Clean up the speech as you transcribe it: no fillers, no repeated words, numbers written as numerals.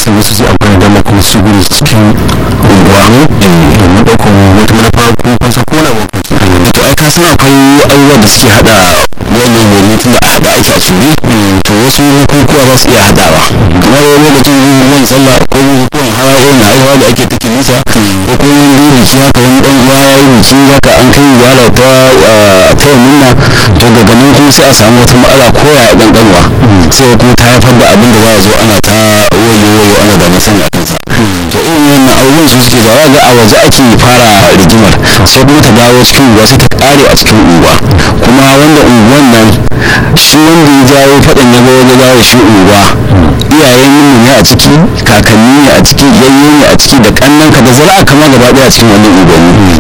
sai wasu sai amfani da dama kuma su gudu cikin unguwa domin ɗaukar wata manufa ko fansa ko na banki. To ai ka san akwai abubuwa da suke haɗa wannan wani tun da a haɗa ake a tsuri to wasu bukukuwa za su iya haɗawa kamar lokacin ruwan sallah ko bukukuwan hawa irin haihuwa da ake ta kilisa ko kuma wani biki haka wani ɗan uwa ya yi biki haka an kai yara ta nuna to daga nan kuma sai a samu wata matsala ko ya ɗanɗanwa sai kuma ta haifar da abin da za a zo ana ta wayo ana da masani a kansa. To irin wannan abubuwan su suke da ga a waje ake fara rigimar sai kuma ta dawo cikin unguwa sai ta ƙare a cikin unguwa kuma wanda unguwan nan shi wanda ya jawo faɗin ya jawo shi unguwa iyayen mu ne a ciki kakanni ne a ciki yayye ne a ciki da kannan ka da zara'a kama gaba ɗaya a cikin wannan unguwanni